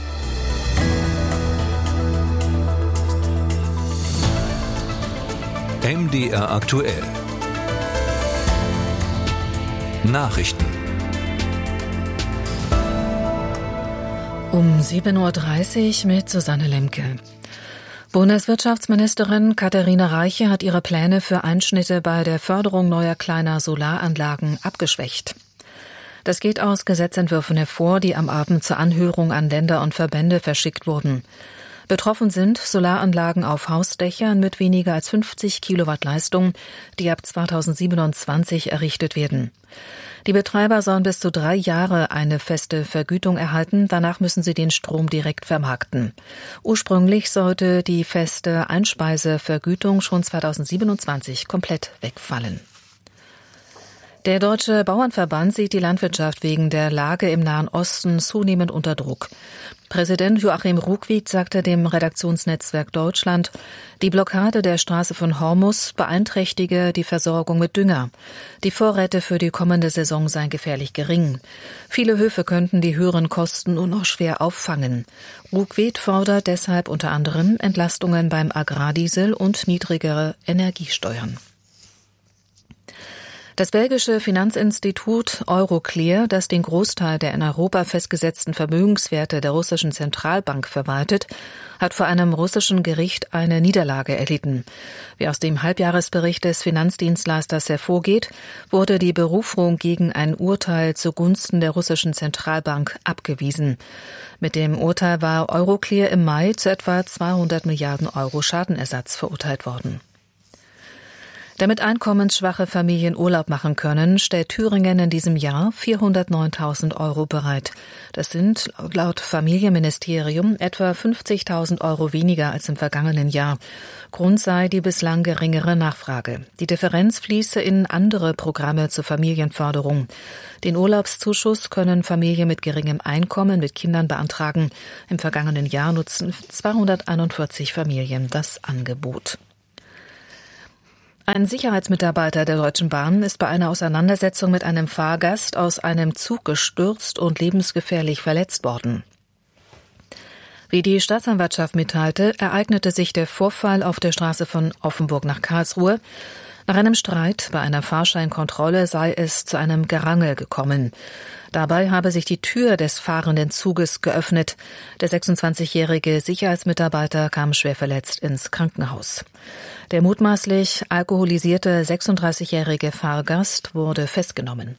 Speaker 8: MDR aktuell. Nachrichten.
Speaker 9: Um 7.30 Uhr mit Susanne Lemke. Bundeswirtschaftsministerin Katharina Reiche hat ihre Pläne für Einschnitte bei der Förderung neuer kleiner Solaranlagen abgeschwächt. Das geht aus Gesetzentwürfen hervor, die am Abend zur Anhörung an Länder und Verbände verschickt wurden. Betroffen sind Solaranlagen auf Hausdächern mit weniger als 50 Kilowatt Leistung, die ab 2027 errichtet werden. Die Betreiber sollen bis zu 3 Jahre eine feste Vergütung erhalten, danach müssen sie den Strom direkt vermarkten. Ursprünglich sollte die feste Einspeisevergütung schon 2027 komplett wegfallen. Der Deutsche Bauernverband sieht die Landwirtschaft wegen der Lage im Nahen Osten zunehmend unter Druck. Präsident Joachim Ruckwied sagte dem Redaktionsnetzwerk Deutschland, die Blockade der Straße von Hormuz beeinträchtige die Versorgung mit Dünger. Die Vorräte für die kommende Saison seien gefährlich gering. Viele Höfe könnten die höheren Kosten nur noch schwer auffangen. Ruckwied fordert deshalb unter anderem Entlastungen beim Agrardiesel und niedrigere Energiesteuern. Das belgische Finanzinstitut Euroclear, das den Großteil der in Europa festgesetzten Vermögenswerte der russischen Zentralbank verwaltet, hat vor einem russischen Gericht eine Niederlage erlitten. Wie aus dem Halbjahresbericht des Finanzdienstleisters hervorgeht, wurde die Berufung gegen ein Urteil zugunsten der russischen Zentralbank abgewiesen. Mit dem Urteil war Euroclear im Mai zu etwa 200 Milliarden Euro Schadenersatz verurteilt worden. Damit einkommensschwache Familien Urlaub machen können, stellt Thüringen in diesem Jahr 409.000 Euro bereit. Das sind laut Familienministerium etwa 50.000 Euro weniger als im vergangenen Jahr. Grund sei die bislang geringere Nachfrage. Die Differenz fließe in andere Programme zur Familienförderung. Den Urlaubszuschuss können Familien mit geringem Einkommen mit Kindern beantragen. Im vergangenen Jahr nutzen 241 Familien das Angebot. Ein Sicherheitsmitarbeiter der Deutschen Bahn ist bei einer Auseinandersetzung mit einem Fahrgast aus einem Zug gestürzt und lebensgefährlich verletzt worden. Wie die Staatsanwaltschaft mitteilte, ereignete sich der Vorfall auf der Straße von Offenburg nach Karlsruhe. Nach einem Streit bei einer Fahrscheinkontrolle sei es zu einem Gerangel gekommen. Dabei habe sich die Tür des fahrenden Zuges geöffnet. Der 26-jährige Sicherheitsmitarbeiter kam schwer verletzt ins Krankenhaus. Der mutmaßlich alkoholisierte 36-jährige Fahrgast wurde festgenommen.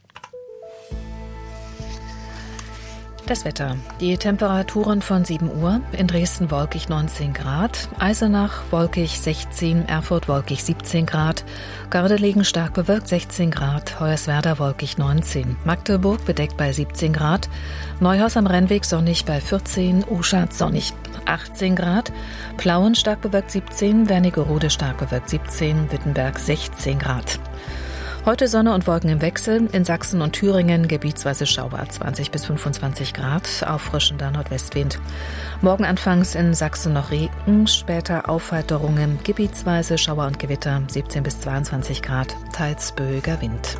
Speaker 9: Das Wetter. Die Temperaturen von 7 Uhr. In Dresden wolkig 19 Grad, Eisenach wolkig 16, Erfurt wolkig 17 Grad, Gardelegen stark bewölkt 16 Grad, Hoyerswerda wolkig 19, Magdeburg bedeckt bei 17 Grad, Neuhaus am Rennweg sonnig bei 14, Uschat sonnig 18 Grad, Plauen stark bewölkt 17, Wernigerode stark bewölkt 17, Wittenberg 16 Grad. Heute Sonne und Wolken im Wechsel, in Sachsen und Thüringen gebietsweise Schauer 20 bis 25 Grad, auffrischender Nordwestwind. Morgen anfangs in Sachsen noch Regen, später Aufheiterungen, gebietsweise Schauer und Gewitter 17 bis 22 Grad, teils böiger Wind.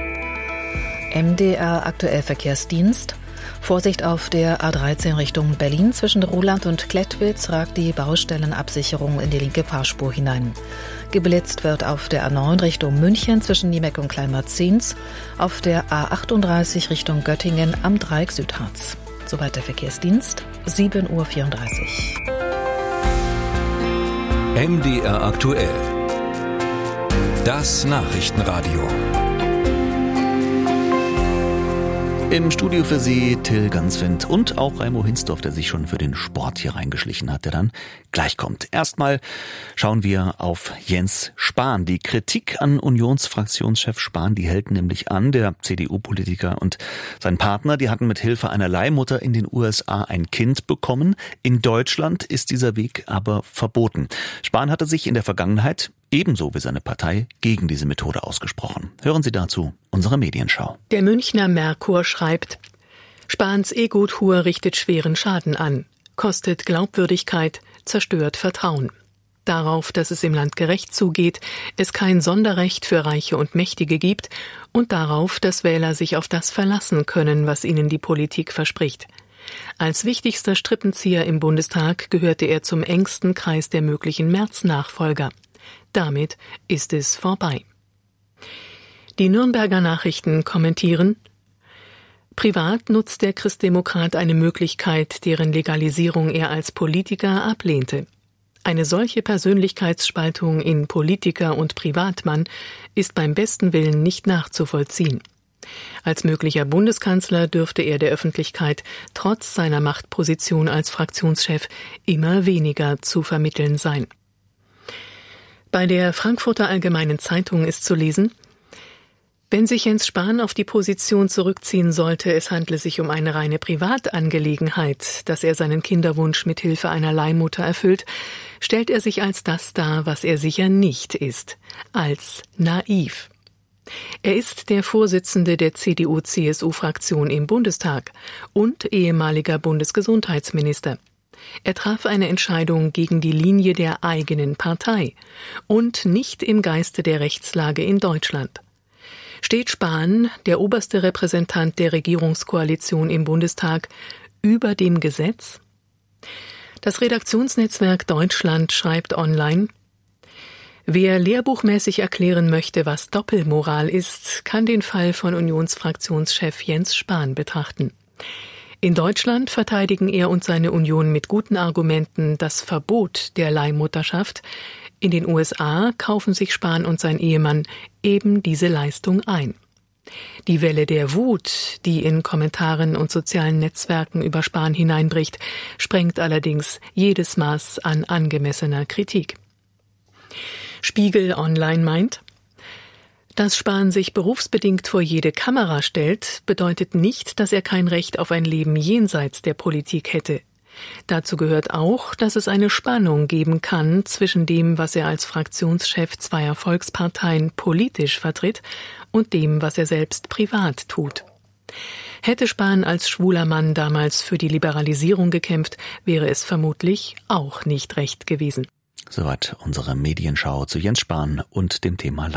Speaker 9: MDR aktuell Verkehrsdienst. Vorsicht auf der A13 Richtung Berlin. Zwischen Ruhland und Klettwitz ragt die Baustellenabsicherung in die linke Fahrspur hinein. Geblitzt wird auf der A9 Richtung München zwischen Niemeck und Kleinmarzins, auf der A38 Richtung Göttingen am Dreieck Südharz. Soweit der Verkehrsdienst, 7:34 Uhr.
Speaker 8: MDR aktuell. Das Nachrichtenradio.
Speaker 1: Im Studio für Sie Till Ganswind und auch Raimo Hinsdorf, der sich schon für den Sport hier reingeschlichen hat, der dann gleich kommt. Erstmal schauen wir auf Jens Spahn. Die Kritik an Unionsfraktionschef Spahn, die hält nämlich an. Der CDU-Politiker und sein Partner, die hatten mit Hilfe einer Leihmutter in den USA ein Kind bekommen. In Deutschland ist dieser Weg aber verboten. Spahn hatte sich in der Vergangenheit ebenso wie seine Partei gegen diese Methode ausgesprochen. Hören Sie dazu unsere Medienschau.
Speaker 6: Der Münchner Merkur schreibt: Spahns Ego-Tour richtet schweren Schaden an, kostet Glaubwürdigkeit, zerstört Vertrauen. Darauf, dass es im Land gerecht zugeht, es kein Sonderrecht für Reiche und Mächtige gibt und darauf, dass Wähler sich auf das verlassen können, was ihnen die Politik verspricht. Als wichtigster Strippenzieher im Bundestag gehörte er zum engsten Kreis der möglichen Merz-Nachfolger. Damit ist es vorbei. Die Nürnberger Nachrichten kommentieren: Privat nutzt der Christdemokrat eine Möglichkeit, deren Legalisierung er als Politiker ablehnte. Eine solche Persönlichkeitsspaltung in Politiker und Privatmann ist beim besten Willen nicht nachzuvollziehen. Als möglicher Bundeskanzler dürfte er der Öffentlichkeit trotz seiner Machtposition als Fraktionschef immer weniger zu vermitteln sein. Bei der Frankfurter Allgemeinen Zeitung ist zu lesen: Wenn sich Jens Spahn auf die Position zurückziehen sollte, es handle sich um eine reine Privatangelegenheit, dass er seinen Kinderwunsch mit Hilfe einer Leihmutter erfüllt, stellt er sich als das dar, was er sicher nicht ist, als naiv. Er ist der Vorsitzende der CDU-CSU-Fraktion im Bundestag und ehemaliger Bundesgesundheitsminister. Er traf eine Entscheidung gegen die Linie der eigenen Partei und nicht im Geiste der Rechtslage in Deutschland. Steht Spahn, der oberste Repräsentant der Regierungskoalition im Bundestag, über dem Gesetz? Das Redaktionsnetzwerk Deutschland schreibt online: Wer lehrbuchmäßig erklären möchte, was Doppelmoral ist, kann den Fall von Unionsfraktionschef Jens Spahn betrachten. In Deutschland verteidigen er und seine Union mit guten Argumenten das Verbot der Leihmutterschaft. In den USA kaufen sich Spahn und sein Ehemann eben diese Leistung ein. Die Welle der Wut, die in Kommentaren und sozialen Netzwerken über Spahn hineinbricht, sprengt allerdings jedes Maß an angemessener Kritik. Spiegel Online meint: Dass Spahn sich berufsbedingt vor jede Kamera stellt, bedeutet nicht, dass er kein Recht auf ein Leben jenseits der Politik hätte. Dazu gehört auch, dass es eine Spannung geben kann zwischen dem, was er als Fraktionschef zweier Volksparteien politisch vertritt, und dem, was er selbst privat tut. Hätte Spahn als schwuler Mann damals für die Liberalisierung gekämpft, wäre es vermutlich auch nicht recht gewesen.
Speaker 1: Soweit unsere Medienschau zu Jens Spahn und dem Thema